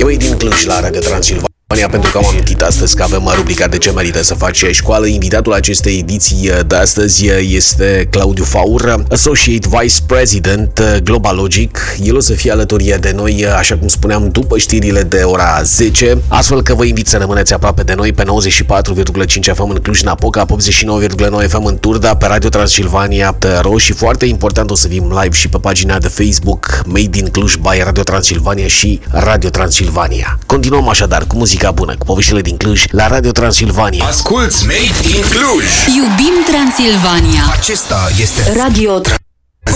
E Made in Cluj la Radio Transilvania, pentru că am amintit astăzi că avem rubrica De ce merită să faci școală. Invitatul acestei ediții de astăzi este Claudiu Faur, Associate Vice President Global Logic. El o să fie alături de noi, așa cum spuneam, după știrile de ora 10, astfel că vă invit să rămâneți aproape de noi pe 94,5 FM în Cluj-Napoca, 89,9 FM în Turda, pe Radio Transilvania Ro și foarte important o să fim live și pe pagina de Facebook Made in Cluj by Radio Transilvania și Radio Transilvania. Continuăm așadar cu muzica bună, cu poveștile din Cluj la Radio Transilvania. Asculți Made in Cluj! Iubim Transilvania! Acesta este Radio